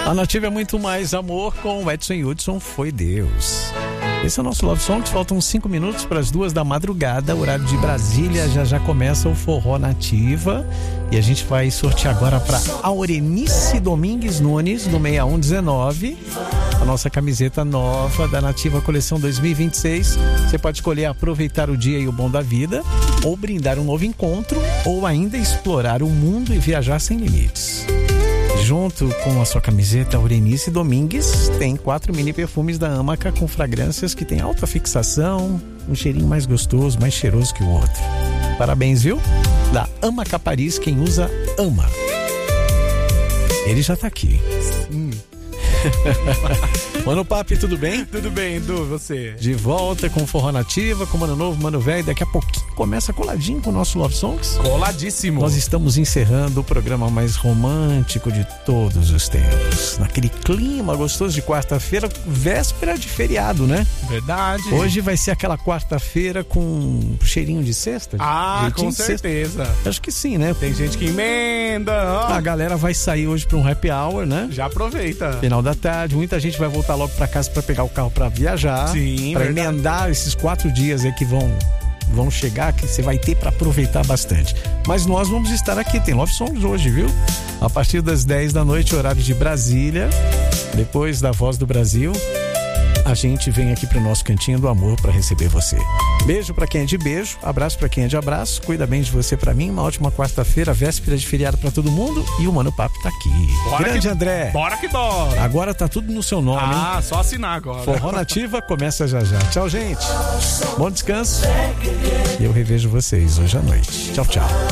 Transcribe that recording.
A Nativa é muito mais amor com o Edson e Hudson, Foi Deus. Esse é o nosso Love Songs, faltam 5 minutos para as 2 da madrugada, horário de Brasília, já começa o Forró Nativa e a gente vai sortear agora para Aurenice Domingues Nunes, do 6119, a nossa camiseta nova da Nativa Coleção 2026. Você pode escolher aproveitar o dia e o bom da vida, ou brindar um novo encontro, ou ainda explorar o mundo e viajar sem limites. Junto com a sua camiseta Aurenice Domingues, tem 4 mini perfumes da Amaca com fragrâncias que tem alta fixação, um cheirinho mais gostoso, mais cheiroso que o outro. Parabéns, viu? Da Amaca Paris, quem usa ama. Ele já tá aqui. Mano Papi, tudo bem? Tudo bem, Edu, você? De volta com Forró Nativa, com Mano Novo, Mano Velho. Daqui a pouquinho começa coladinho com o nosso Love Songs. Coladíssimo. Nós estamos encerrando o programa mais romântico de todos os tempos. Naquele clima gostoso de quarta-feira, véspera de feriado, né? Verdade. Hoje vai ser aquela quarta-feira com cheirinho de sexta? Com certeza. Acho que sim, né? Tem gente que emenda. Ó. A galera vai sair hoje para um happy hour, né? Já aproveita. Final da tarde, muita gente vai voltar logo para casa para pegar o carro para viajar. Sim, para verdade. emendar esses 4 dias aí que vão chegar, que você vai ter para aproveitar bastante. Mas nós vamos estar aqui, tem Love Songs hoje, viu? A partir das 10 da noite, horário de Brasília, depois da Voz do Brasil, a gente vem aqui pro nosso Cantinho do Amor para receber você. Beijo para quem é de beijo, abraço para quem é de abraço, cuida bem de você para mim, uma ótima quarta-feira, véspera de feriado para todo mundo e o Mano Papo tá aqui. Bora Grande que, André. Bora que bora. Agora tá tudo no seu nome, hein? Só assinar agora. Forró Nativa começa já. Tchau, gente. Bom descanso. E eu revejo vocês hoje à noite. Tchau, tchau.